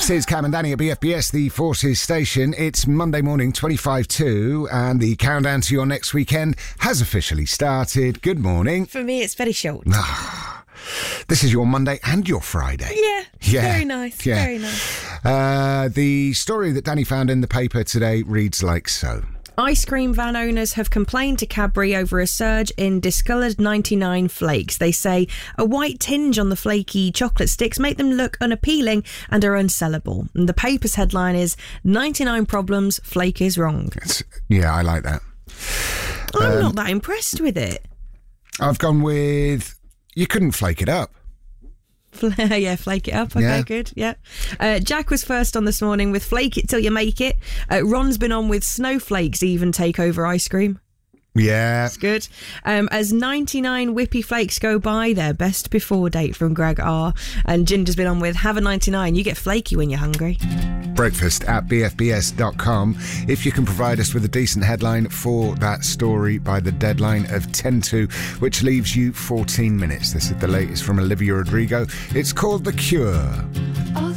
This is Cam and Danny at BFBS, the Forces station. It's Monday morning, 25/2, and the countdown to your next weekend has officially started. Good morning. For me, it's very short. This is your Monday and your Friday. Yeah. Very nice. Yeah. Very nice. The story that Danny found in the paper today reads like so. Ice cream van owners have complained to Cadbury over a surge in discoloured 99 flakes. They say a white tinge on the flaky chocolate sticks make them look unappealing and are unsellable. And the paper's headline is 99 problems, flake is wrong. Yeah, I like that. I'm not that impressed with it. I've gone with you couldn't flake it up. Yeah, flake it up. Okay, Yeah. good. Yeah. Jack was first on this morning with flake it till you make it. Ron's been on with snowflakes even take over ice cream. Yeah. That's good. As 99 whippy flakes go by, their best before date from Greg R. And Ginger's been on with have a 99. You get flaky when you're hungry. Breakfast at bfbs.com. If you can provide us with a decent headline for that story by the deadline of 10:02, which leaves you 14 minutes. This is the latest from Olivia Rodrigo. It's called The Cure.